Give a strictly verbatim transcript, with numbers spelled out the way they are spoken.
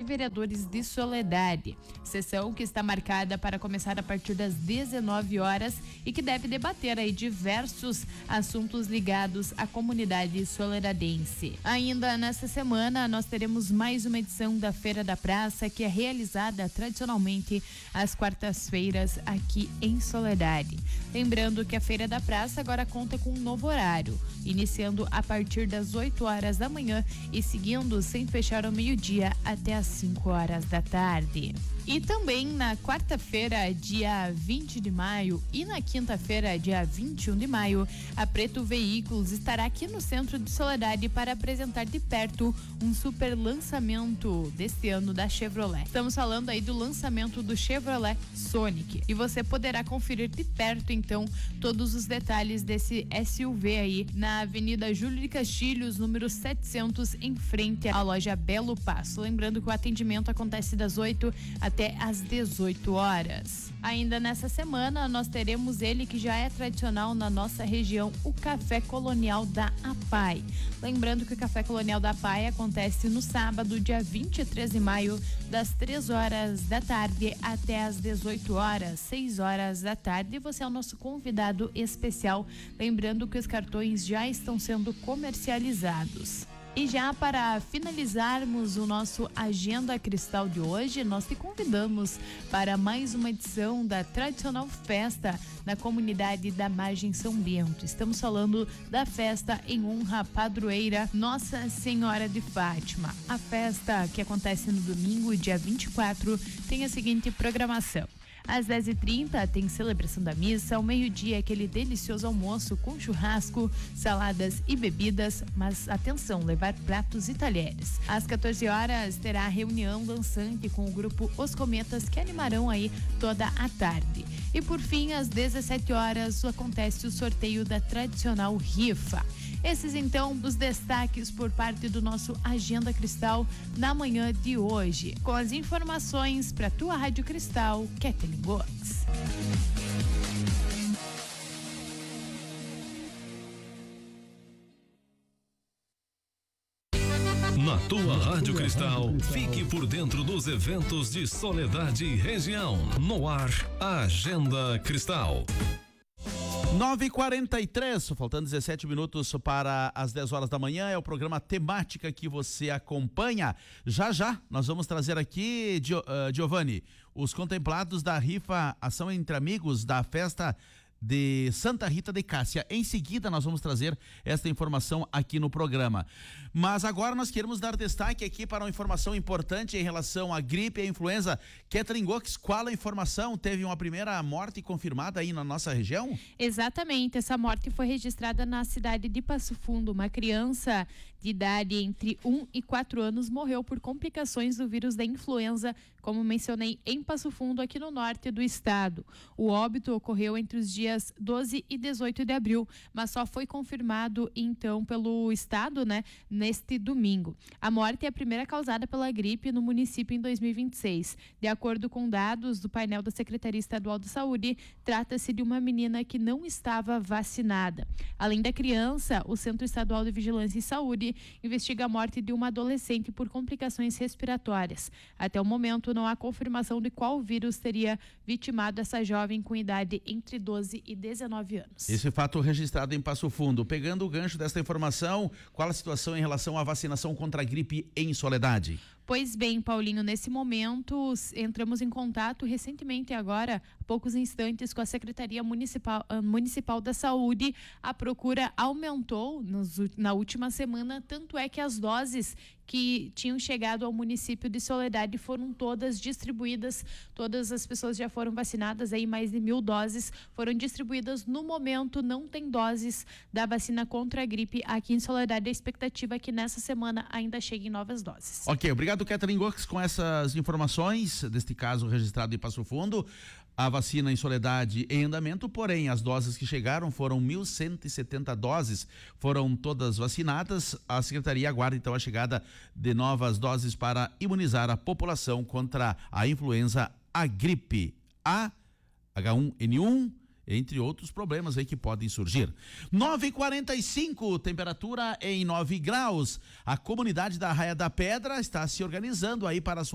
Vereadores de Soledade. Sessão que está marcada para começar a partir das dezenove horas e que deve debater aí diversos assuntos ligados à comunidade soledadense. Ainda nesta semana nós teremos mais uma edição da Feira da Praça, que é realizada tradicionalmente às quartas-feiras aqui em Soledade. Lembrando que a Feira da Praça agora conta com um novo horário, iniciando a partir das oito horas da manhã e seguindo sem fechar ao meio-dia até às cinco horas da tarde. E também na quarta-feira, dia vinte de maio, e na quinta-feira, dia vinte e um de maio, a Preto Veículos estará aqui no centro de Soledade para apresentar de perto um super lançamento deste ano da Chevrolet. Estamos falando aí do lançamento do Chevrolet Sonic. E você poderá conferir de perto, então, todos os detalhes desse S U V aí na Avenida Júlio de Castilhos, número setecentos, em frente à loja Belo Passo. Lembrando que o atendimento acontece das oito até às dezoito horas. Ainda nessa semana, nós teremos ele que já é tradicional na nossa região, o Café Colonial da APAI. Lembrando que o Café Colonial da APAI acontece no sábado, dia vinte e três de maio, das três horas da tarde até às dezoito horas, seis horas da tarde. Você é o nosso convidado especial. Lembrando que os cartões já estão sendo comercializados. E já para finalizarmos o nosso Agenda Cristal de hoje, nós te convidamos para mais uma edição da tradicional festa na comunidade da Margem São Bento. Estamos falando da festa em honra à padroeira Nossa Senhora de Fátima. A festa, que acontece no domingo, dia vinte e quatro, tem a seguinte programação. Às dez e trinta tem celebração da missa, ao meio-dia aquele delicioso almoço com churrasco, saladas e bebidas, mas atenção, levar pratos e talheres. Às quatorze horas terá a reunião dançante com o grupo Os Cometas, que animarão aí toda a tarde. E por fim, às dezessete horas acontece o sorteio da tradicional rifa. Esses então os destaques por parte do nosso Agenda Cristal na manhã de hoje. Com as informações para tua Rádio Cristal, Kathleen Gox. Na tua Rádio Cristal, fique por dentro dos eventos de Soledade e região. No ar, Agenda Cristal. nove e quarenta e três, faltando dezessete minutos para as dez horas da manhã, é o programa Temática que você acompanha. Já já nós vamos trazer aqui, Giovanni, os contemplados da rifa Ação Entre Amigos da festa de Santa Rita de Cássia. Em seguida nós vamos trazer esta informação aqui no programa. Mas agora nós queremos dar destaque aqui para uma informação importante em relação à gripe e à influenza. Kathleen Gox, qual a informação? Teve uma primeira morte confirmada aí na nossa região? Exatamente, essa morte foi registrada na cidade de Passo Fundo. Uma criança de idade entre um e quatro anos morreu por complicações do vírus da influenza, como mencionei, em Passo Fundo, aqui no norte do estado. O óbito ocorreu entre os dias doze e dezoito de abril, mas só foi confirmado então pelo estado, né, neste domingo. A morte é a primeira causada pela gripe no município em dois mil e vinte e seis. De acordo com dados do painel da Secretaria Estadual de Saúde, trata-se de uma menina que não estava vacinada. Além da criança, o Centro Estadual de Vigilância e Saúde investiga a morte de uma adolescente por complicações respiratórias. Até o momento, não há confirmação de qual vírus teria vitimado essa jovem com idade entre doze e dezenove anos. Esse fato registrado em Passo Fundo. Pegando o gancho desta informação, qual a situação em relação à vacinação contra a gripe em Soledade? Pois bem, Paulinho, nesse momento entramos em contato recentemente agora, há poucos instantes, com a Secretaria Municipal, Municipal da Saúde. A procura aumentou nos, na última semana, tanto é que as doses que tinham chegado ao município de Soledade foram todas distribuídas, todas as pessoas já foram vacinadas, aí mais de mil doses foram distribuídas. No momento não tem doses da vacina contra a gripe aqui em Soledade. A expectativa é que nessa semana ainda cheguem novas doses. Ok, obrigado, Kathleen Gox, com essas informações deste caso registrado em Passo Fundo. A vacina em Soledade em andamento, porém as doses que chegaram foram mil cento e setenta doses, foram todas vacinadas. A Secretaria aguarda então a chegada de novas doses para imunizar a população contra a influenza, a gripe A, H um N um, entre outros problemas aí que podem surgir. nove e quarenta e cinco, temperatura em nove graus. A comunidade da Arraia da Pedra está se organizando aí para a sua